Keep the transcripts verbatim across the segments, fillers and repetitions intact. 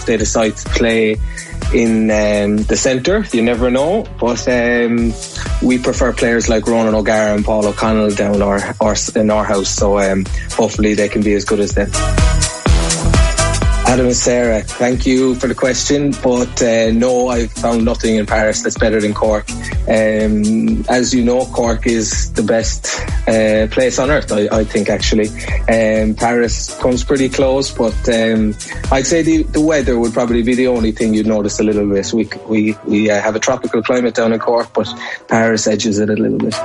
if they decide to play in um, the centre. You never know, but um, we prefer players like Ronan O'Gara and Paul O'Connell down our, our in our house, so um, hopefully they can be as good as them. Adam and Sarah, thank you for the question, but uh, no, I've found nothing in Paris that's better than Cork. Um, as you know, Cork is the best uh, place on earth, I, I think, actually. Um, Paris comes pretty close, but um, I'd say the, the weather would probably be the only thing you'd notice a little bit. We we, we uh, have a tropical climate down in Cork, but Paris edges it a little bit.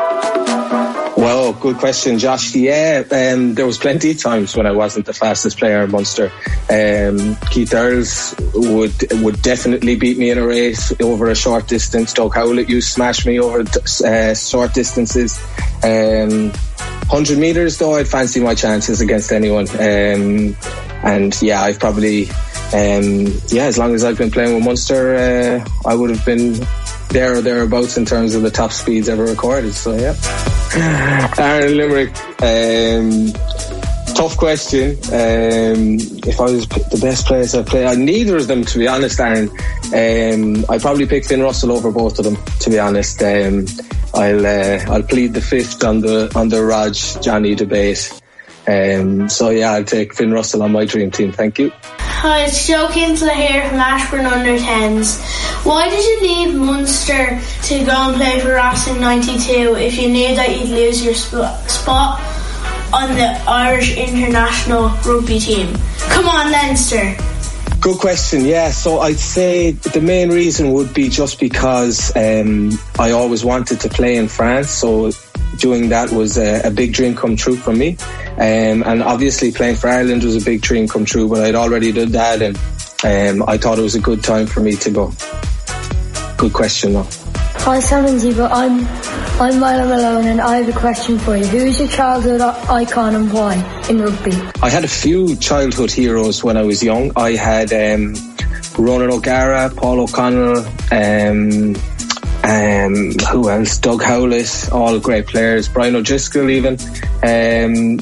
Well, good question, Josh. Yeah, um, there was plenty of times when I wasn't the fastest player in Munster. Um, Keith Earls would would definitely beat me in a race over a short distance. Doug Howlett used to smash me over uh, short distances. Um, one hundred metres, though, I'd fancy my chances against anyone. Um, and yeah, I've probably, um, yeah, as long as I've been playing with Munster, uh, I would have been there or thereabouts in terms of the top speeds ever recorded. So yeah. Aaron Limerick, um, tough question. Um, if I was the best players I've played, neither of them, to be honest, Aaron. Um, I'd probably pick Finn Russell over both of them, to be honest. Um, I'll uh, I'll plead the fifth on the on the Raj Johnny debate. Um, so yeah, I'll take Finn Russell on my dream team. Thank you. Hi, it's Joe Kinsella here from Ashburn Under tens. Why did you leave Munster to go and play for Racing ninety-two if you knew that you'd lose your sp- spot on the Irish international rugby team? Come on, Leinster. Good question. Yeah, so I'd say the main reason would be just because um, I always wanted to play in France, so doing that was a, a big dream come true for me. Um, and obviously playing for Ireland was a big dream come true, but I'd already done that, and um, I thought it was a good time for me to go. Good question, though. Hi, Simon Ziva. I'm I'm Milo Malone, and I have a question for you. Who is your childhood icon and why in rugby? I had a few childhood heroes when I was young. I had um, Ronan O'Gara, Paul O'Connell, um, um, who else? Doug Howlett, all great players. Brian O'Driscoll even. Um,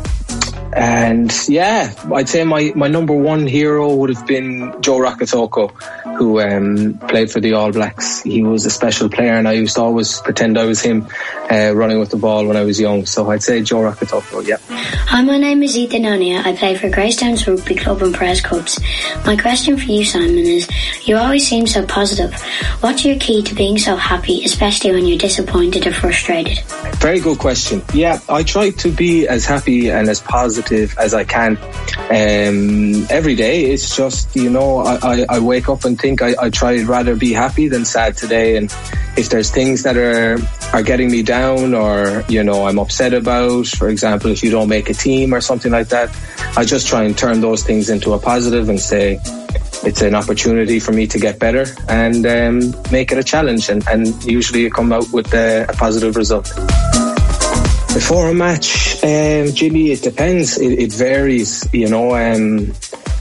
and yeah, I'd say my, my number one hero would have been Joe Rakatoko, who um, played for the All Blacks. He was a special player, and I used to always pretend I was him uh, running with the ball when I was young. So I'd say Joe Rakatoko, yeah. Hi, my name is Ethan O'Neill. I play for Greystones Rugby Club and Press Cups. My question for you, Simon, is you always seem so positive. What's your key to being so happy, especially when you're disappointed or frustrated? Very good question. Yeah, I try to be as happy and as positive as I can um, every day. It's just, you know, I, I, I wake up and think I, I try rather be happy than sad today. And if there's things that are, are getting me down, or, you know, I'm upset about, for example, if you don't make a team or something like that, I just try and turn those things into a positive and say it's an opportunity for me to get better, and um, make it a challenge, and, and usually you come out with a, a positive result. Before a match, um, Jimmy, it depends. It, it varies, you know. Um,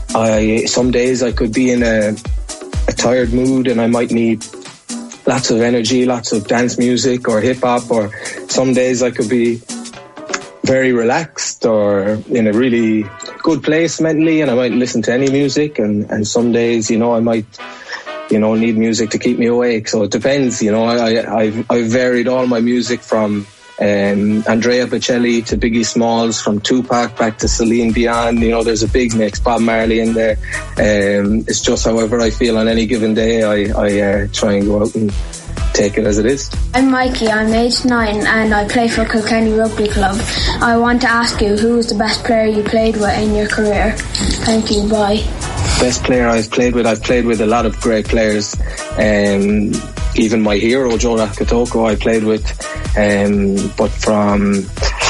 I some days I could be in a, a tired mood, and I might need lots of energy, lots of dance music or hip hop. Or some days I could be very relaxed or in a really good place mentally, and I might listen to any music. And, and some days, you know, I might, you know, need music to keep me awake. So it depends, you know. I, I've I've varied all my music from Um, Andrea Bocelli to Biggie Smalls, from Tupac back to Celine Dion. You know, there's a big mix. Bob Marley in there. Um, it's just however I feel on any given day. I, I uh, try and go out and take it as it is. I'm Mikey. I'm aged nine and I play for Kilkenny Rugby Club. I want to ask you, who was the best player you played with in your career? Thank you. Bye. Best player I've played with? I've played with a lot of great players. Um, even my hero, Joe Rakatoko, I played with. Um, but from,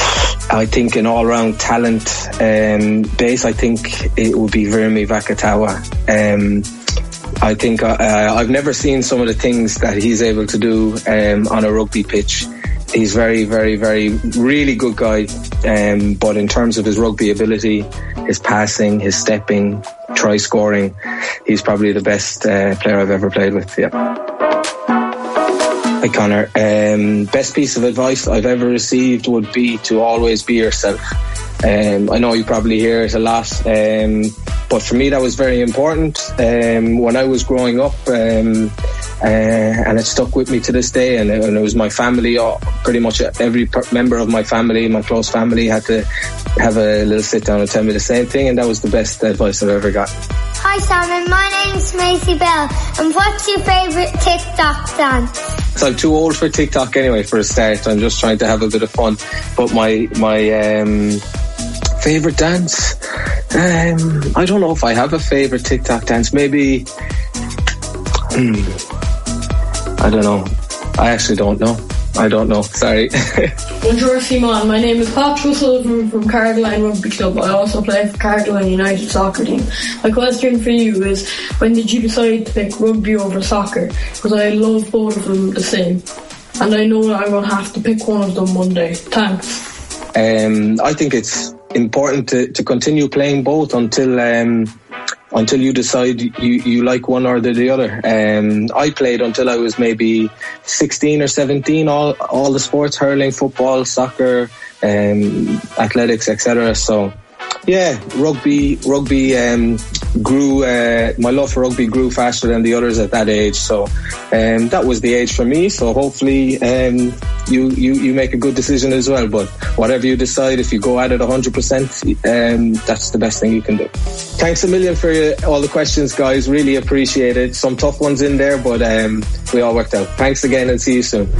I think, an all-round talent um, base, I think it would be Virmi Vakatawa. Um, I think uh, I've never seen some of the things that he's able to do um, on a rugby pitch. He's very, very, very, really good guy. Um, but in terms of his rugby ability, his passing, his stepping, try scoring, he's probably the best uh, player I've ever played with. Yeah. Hi Connor. Um, best piece of advice I've ever received would be to always be yourself. Um, I know you probably hear it a lot, um, but for me that was very important um, when I was growing up, um, uh, and it stuck with me to this day. And, and it was my family, pretty much every member of my family, my close family, had to have a little sit down and tell me the same thing, and that was the best advice I've ever got. Hi Simon, my name's Macy Bell, and what's your favourite TikTok dance? So I'm too old for TikTok anyway for a start. I'm just trying to have a bit of fun. But my my um, favourite dance, um, I don't know if I have a favourite TikTok dance. Maybe, hmm, I don't know. I actually don't know. I don't know, sorry. Bonjour Simon, my name is Patrick Sullivan from Cardigan Rugby Club. I also play for Cardigan United soccer team. My question for you is, when did you decide to pick rugby over soccer? Because I love both of them the same, and I know that I'm going to have to pick one of them one day. Thanks. Um, I think it's important to, to continue playing both until um, until you decide you, you like one or the, the other. Um, I played until I was maybe sixteen or seventeen, all all the sports, hurling, football, soccer, um, athletics, et cetera. So, yeah, rugby rugby um, grew, uh, my love for rugby grew faster than the others at that age. So um, that was the age for me. So hopefully um, you, you, you make a good decision as well. But whatever you decide, if you go at it one hundred percent, um, that's the best thing you can do. Thanks a million for all the questions, guys. Really appreciate it. Some tough ones in there, but um, we all worked out. Thanks again and see you soon.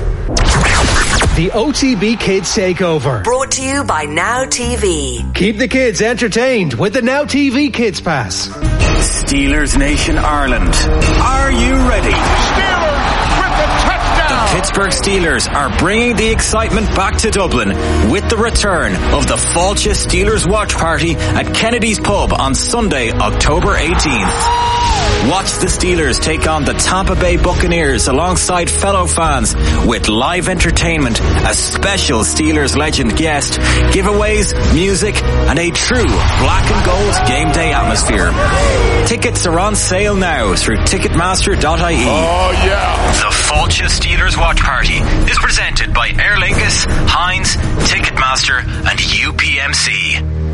The O T B Kids Takeover. Brought to you by Now T V. Keep the kids entertained with the Now T V Kids Pass. Steelers Nation Ireland. Are you ready? Steelers with the touchdown. The Pittsburgh Steelers are bringing the excitement back to Dublin with the return of the Fáilte Steelers Watch Party at Kennedy's Pub on Sunday, October eighteenth. Watch the Steelers take on the Tampa Bay Buccaneers alongside fellow fans with live entertainment, a special Steelers legend guest, giveaways, music, and a true black and gold game day atmosphere. Tickets are on sale now through ticketmaster dot I E. Oh yeah! The Fáilte Steelers Watch Party is presented by Aer Lingus, Heinz, Ticketmaster, and U P M C.